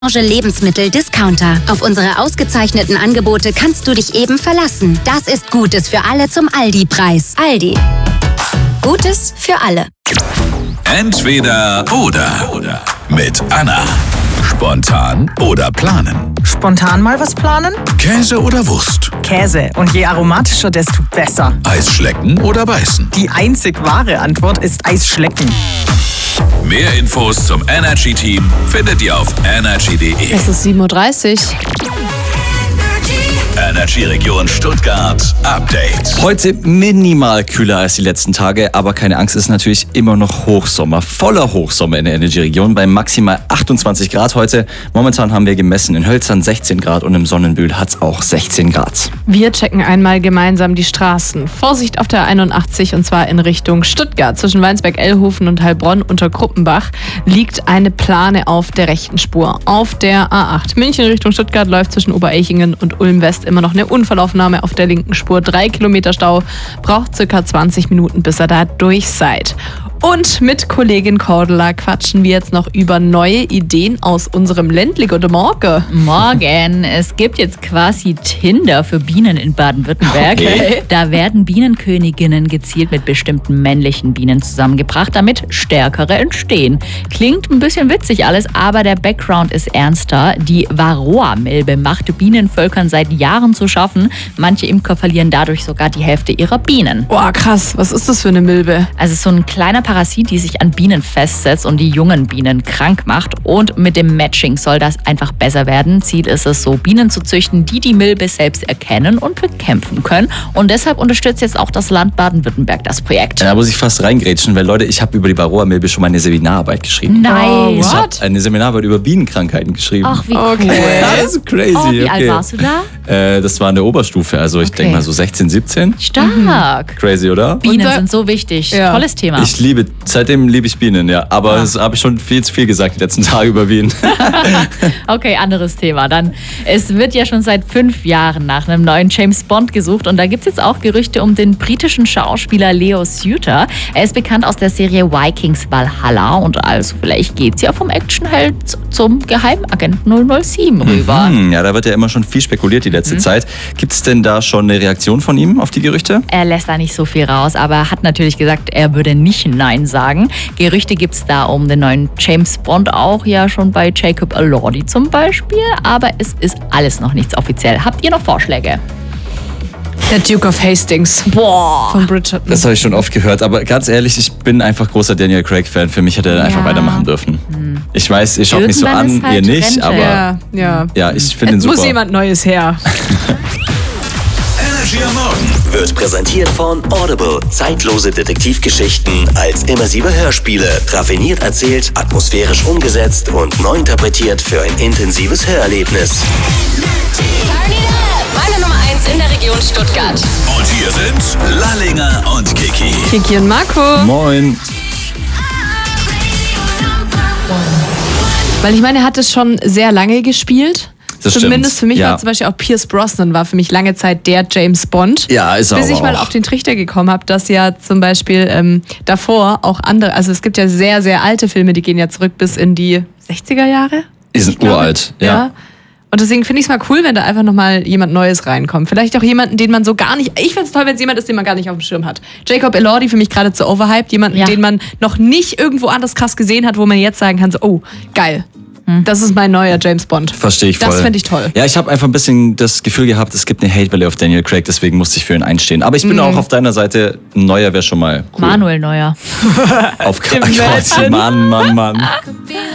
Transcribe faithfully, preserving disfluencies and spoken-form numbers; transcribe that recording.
Lebensmittel-Discounter. Auf unsere ausgezeichneten Angebote kannst du dich eben verlassen. Das ist Gutes für alle zum Aldi-Preis. Aldi. Gutes für alle. Entweder oder. oder. Mit Anna. Spontan oder planen? Spontan mal was planen? Käse oder Wurst? Käse. Und je aromatischer, desto besser. Eisschlecken oder beißen? Die einzig wahre Antwort ist Eisschlecken. Mehr Infos zum Energy-Team findet ihr auf energy punkt de. Es ist sieben Uhr dreißig. Energy Region Stuttgart Update. Heute minimal kühler als die letzten Tage, aber keine Angst, es ist natürlich immer noch Hochsommer. Voller Hochsommer in der Energy Region bei maximal achtundzwanzig Grad heute. Momentan haben wir gemessen in Hölzern sechzehn Grad und im Sonnenbühl hat es auch sechzehn Grad. Wir checken einmal gemeinsam die Straßen. Vorsicht auf der einundachtzig und zwar in Richtung Stuttgart. Zwischen Weinsberg-Ellhofen und Heilbronn unter Kruppenbach liegt eine Plane auf der rechten Spur. Auf der A acht München Richtung Stuttgart läuft zwischen Oberelchingen und Ulm West immer noch eine Unfallaufnahme auf der linken Spur. Drei Kilometer Stau, braucht circa zwanzig Minuten, bis ihr da durch seid. Und mit Kollegin Cordula quatschen wir jetzt noch über neue Ideen aus unserem Ländli. Guten Morgen. Morgen. Es gibt jetzt quasi Tinder für Bienen in Baden-Württemberg. Okay. Da werden Bienenköniginnen gezielt mit bestimmten männlichen Bienen zusammengebracht, damit stärkere entstehen. Klingt ein bisschen witzig alles, aber der Background ist ernster. Die Varroa-Milbe macht Bienenvölkern seit Jahren zu schaffen. Manche Imker verlieren dadurch sogar die Hälfte ihrer Bienen. Boah, krass. Was ist das für eine Milbe? Also so ein kleiner Parasit, die sich an Bienen festsetzt und die jungen Bienen krank macht. Und mit dem Matching soll das einfach besser werden. Ziel ist es so, Bienen zu züchten, die die Milbe selbst erkennen und bekämpfen können. Und deshalb unterstützt jetzt auch das Land Baden-Württemberg das Projekt. Da muss ich fast reingrätschen, weil Leute, ich habe über die Varroa-Milbe schon mal eine Seminararbeit geschrieben. Nice. Ich habe eine Seminararbeit über Bienenkrankheiten geschrieben. Ach, wie Okay. cool. Das ist crazy. Oh, wie okay. alt warst du da? Äh, das war in der Oberstufe, also ich Okay. denke mal so sechzehn, siebzehn. Stark. Crazy, oder? Bienen Und- sind so wichtig. Ja. Tolles Thema. Ich liebe, seitdem liebe ich Bienen, ja. Aber das habe ich schon viel zu viel gesagt die letzten Tage über Bienen. Okay, anderes Thema. Dann, es wird ja schon seit fünf Jahren nach einem neuen James Bond gesucht und da gibt es jetzt auch Gerüchte um den britischen Schauspieler Leo Suter. Er ist bekannt aus der Serie Vikings Valhalla und also vielleicht geht es ja vom Actionheld zum Geheimagent null null sieben rüber. Hm, ja, da wird ja immer schon viel spekuliert die letzte Zeit. Gibt es denn da schon eine Reaktion von ihm auf die Gerüchte? Er lässt da nicht so viel raus, aber er hat natürlich gesagt, er würde nicht Nein sagen. Gerüchte gibt es da um den neuen James Bond auch, ja schon bei Jacob Elordi zum Beispiel, aber es ist alles noch nichts offiziell. Habt ihr noch Vorschläge? Der Duke of Hastings. Boah. Von Bridgerton. Das habe ich schon oft gehört, aber ganz ehrlich, ich bin einfach großer Daniel Craig-Fan. Für mich hätte er dann einfach Ja. weitermachen dürfen. Ich weiß, ihr schaut mich so Irgendwann an, ist halt ihr nicht, Rente. aber ja, ja. ja, ich finde ihn Es super. muss jemand Neues her. Energy am Morgen. Wird präsentiert von Audible. Zeitlose Detektivgeschichten als immersive Hörspiele. Raffiniert erzählt, atmosphärisch umgesetzt und neu interpretiert für ein intensives Hörerlebnis. Meine Nummer eins in der Region Stuttgart. Und hier sind Lallinger und Kiki. Kiki und Marco. Moin. Weil ich meine, er hat es schon sehr lange gespielt. Das Zumindest stimmt. für mich Ja. war zum Beispiel auch Pierce Brosnan war für mich lange Zeit der James Bond. Ja, ist er Bis aber ich mal auch. auf den Trichter gekommen habe, dass ja zum Beispiel ähm, davor auch andere, also es gibt ja sehr, sehr alte Filme, die gehen ja zurück bis in die sechziger Jahre. Die sind glaube, uralt, ja. Und deswegen finde ich es mal cool, wenn da einfach nochmal jemand Neues reinkommt. Vielleicht auch jemanden, den man so gar nicht. Ich finde es toll, wenn es jemand ist, den man gar nicht auf dem Schirm hat. Jacob Elordi für mich gerade zu overhyped. Jemanden, Ja. den man noch nicht irgendwo anders krass gesehen hat, wo man jetzt sagen kann, so, oh, geil. Das ist mein neuer James Bond. Verstehe ich voll. Das finde ich toll. Ja, ich habe einfach ein bisschen das Gefühl gehabt, es gibt eine Hate-Welle auf Daniel Craig, deswegen musste ich für ihn einstehen. Aber ich bin auch auf deiner Seite, ein neuer wäre schon mal cool. Manuel Neuer. Auf Imagine. Mann, Mann, Mann.